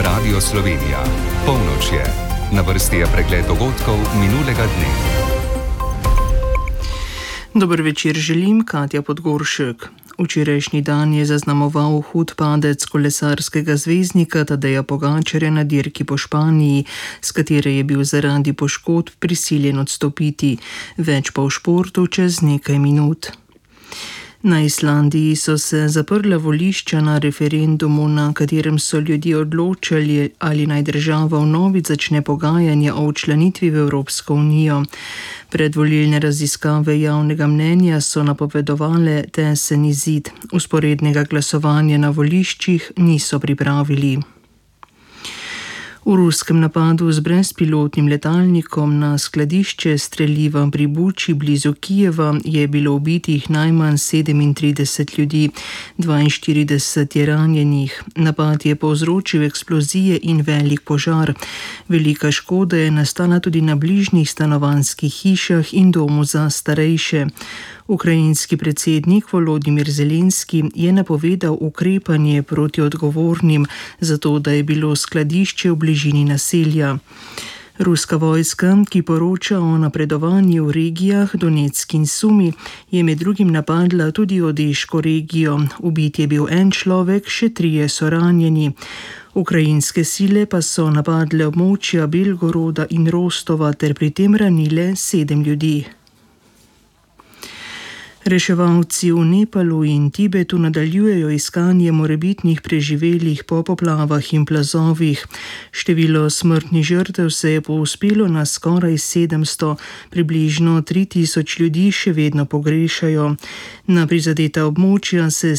Radio Slovenija. Polnoč je. Na vrsti je pregled dogodkov minulega dne. Dober večer želim, Katja Podgoršek. Včerajšnji dan je zaznamoval hud padec kolesarskega zvezdnika Tadeja Pogačarja na dirki po Španiji, s katere je bil zaradi poškodb prisiljen odstopiti. Več pa v športu čez nekaj minut. Na Islandiji so se zaprla volišča na referendumu, na katerem so ljudje odločali, ali naj država vnovič začne pogajanja o včlanitvi v Evropsko unijo. Predvolilne raziskave javnega mnenja so napovedovale tesen izid. Vzporednega glasovanja na voliščih niso pripravili. V ruskem napadu z brezpilotnim letalnikom na skladišče streliva pri Buči blizu Kijeva je bilo ubitih najmanj 37 ljudi, 42 je ranjenih. Napad je povzročil eksplozije in velik požar. Velika škoda je nastala tudi na bližnjih stanovanjskih hišah in domu za starejše. Ukrajinski predsednik Volodimir Zelenski je napovedal ukrepanje proti odgovornim, zato da je bilo skladišče v bližini naselja. Ruska vojska, ki poroča o napredovanju v regijah Donetsk in Sumi, je med drugim napadla tudi Odeško regijo. Ubit je bil en človek, še 3 so ranjeni. Ukrajinske sile pa so napadle območja Belgoroda in Rostova ter pri tem ranile 7 ljudi. Reševalci v Nepalu in Tibetu nadaljujejo iskanje morebitnih preživelih po poplavah in plazovih. Število smrtnih žrtev se je povzpelo na skoraj 700, približno 3000 ljudi še vedno pogrešajo. Na prizadeta območja se